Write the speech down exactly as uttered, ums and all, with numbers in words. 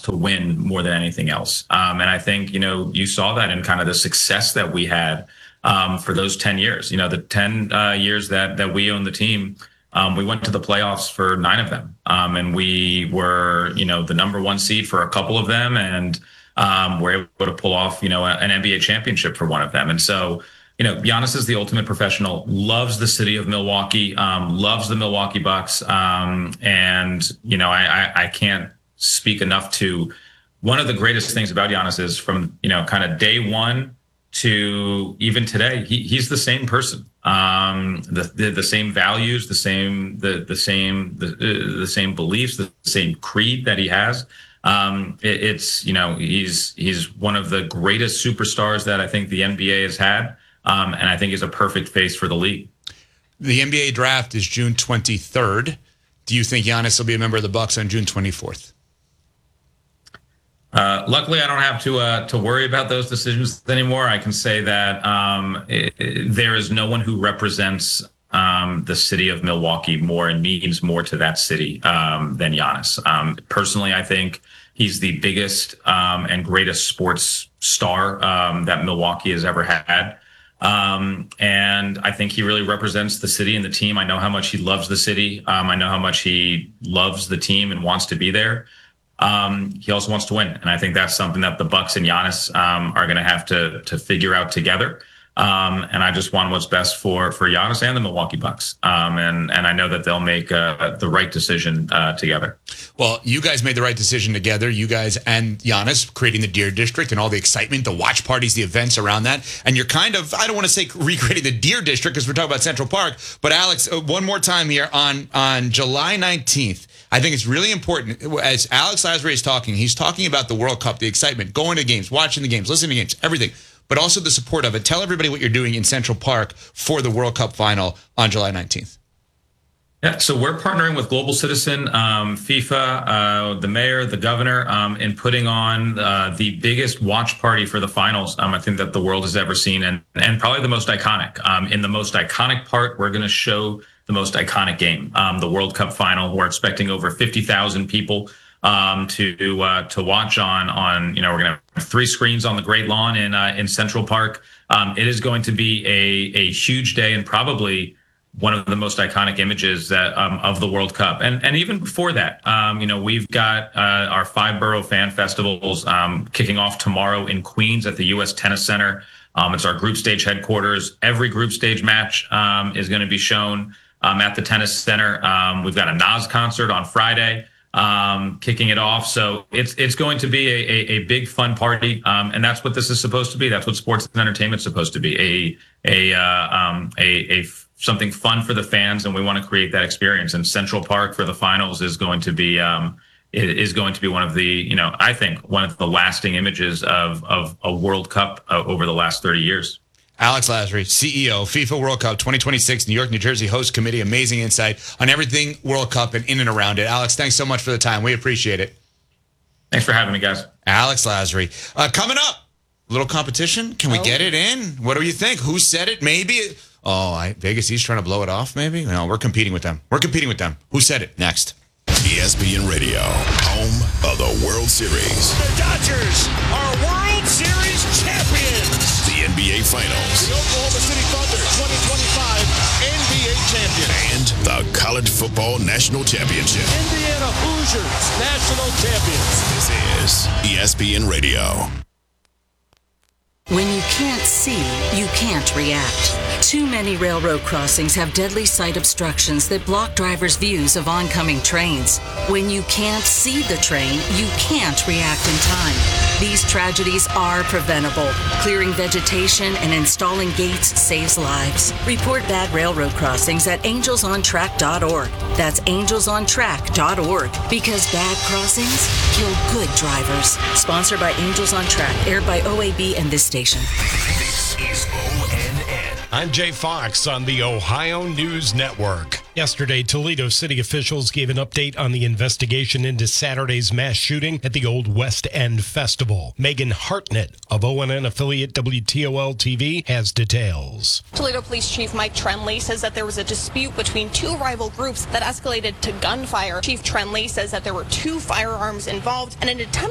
to win more than anything else. Um, and I think, you know, you saw that in kind of the success that we had um, for those ten years. You know, the ten uh, years that that we owned the team, um, we went to the playoffs for nine of them. Um, and we were, you know, the number one seed for a couple of them. And um, we're able to pull off, you know, an N B A championship for one of them. And so, you know, Giannis is the ultimate professional, loves the city of Milwaukee, um, loves the Milwaukee Bucks. Um, and, you know, I, I, I can't speak enough to one of the greatest things about Giannis is from, you know, kind of day one to even today, he, he's the same person. Um, the, the, the same values, the same, the, the same, the, the same beliefs, the same creed that he has. Um, it, it's, you know, he's, he's one of the greatest superstars that I think the N B A has had. Um, and I think he's a perfect face for the league. The N B A draft is June twenty-third. Do you think Giannis will be a member of the Bucks on June twenty-fourth? Uh, luckily, I don't have to uh, to worry about those decisions anymore. I can say that um, it, it, there is no one who represents um, the city of Milwaukee more and means more to that city um, than Giannis. Um, personally, I think he's the biggest um, and greatest sports star um, that Milwaukee has ever had. Um, and I think he really represents the city and the team. I know how much he loves the city. Um, I know how much he loves the team and wants to be there. Um, he also wants to win. And I think that's something that the Bucks and Giannis um, are going to have to to figure out together. Um, and I just want what's best for for Giannis and the Milwaukee Bucks. Um, and and I know that they'll make uh, the right decision uh, together. Well, you guys made the right decision together. You guys and Giannis creating the Deer District and all the excitement, the watch parties, the events around that. And you're kind of, I don't want to say recreating the Deer District because we're talking about Central Park. But Alex, uh, one more time here on on July nineteenth. I think it's really important. As Alex Lasry is talking, he's talking about the World Cup, the excitement, going to games, watching the games, listening to games, everything. But also the support of it. Tell everybody what you're doing in Central Park for the World Cup final on July nineteenth. Yeah, so we're partnering with Global Citizen, um, FIFA, uh, the mayor, the governor, um, in putting on uh, the biggest watch party for the finals um, I think that the world has ever seen, and and probably the most iconic. Um, in the most iconic part, we're going to show the most iconic game, um, the World Cup final. We're expecting over fifty thousand people um, to uh, to watch on on. You know, we're going to have three screens on the Great Lawn in uh, in Central Park. Um, it is going to be a a huge day and probably one of the most iconic images that um, of the World Cup. And and even before that, um, you know, we've got uh, our five borough fan festivals um, kicking off tomorrow in Queens at the U S Tennis Center. Um, it's our group stage headquarters. Every group stage match um, is going to be shown um, at the Tennis Center. Um, we've got a Nas concert on Friday, um, kicking it off. So it's it's going to be a, a, a big fun party. Um, and that's what this is supposed to be. That's what sports and entertainment is supposed to be. A a uh, um, a, a something fun for the fans, and we want to create that experience. And Central Park for the finals is going to be um, is going to be one of the, you know, I think one of the lasting images of of a World Cup uh, over the last thirty years. Alex Lasry, C E O, FIFA World Cup twenty twenty-six, New York, New Jersey host committee. Amazing insight on everything World Cup and in and around it. Alex, thanks so much for the time. We appreciate it. Thanks for having me, guys. Alex Lasry. Uh, coming up, little competition. Can we oh. get it in? What do you think? Who said it? Maybe. Oh, I, Vegas, he's trying to blow it off, maybe? No, we're competing with them. We're competing with them. Who said it? Next. E S P N Radio, home of the World Series. The Dodgers are World Series champions. The N B A Finals. The Oklahoma City Thunder, twenty twenty-five N B A champion. And the College Football National Championship. Indiana Hoosiers, national champions. This is E S P N Radio. When you can't see, you can't react. Too many railroad crossings have deadly sight obstructions that block drivers' views of oncoming trains. When you can't see the train, you can't react in time. These tragedies are preventable. Clearing vegetation and installing gates saves lives. Report bad railroad crossings at angels on track dot org. That's angels on track dot org. Because bad crossings kill good drivers. Sponsored by Angels on Track, aired by O A B and this station. This is O N N. I'm Jay Fox on the Ohio News Network. Yesterday, Toledo city officials gave an update on the investigation into Saturday's mass shooting at the Old West End Festival. Megan Hartnett of O N N affiliate W T O L T V has details. Toledo Police Chief Mike Trenley says that there was a dispute between two rival groups that escalated to gunfire. Chief Trenley says that there were two firearms involved and an attempt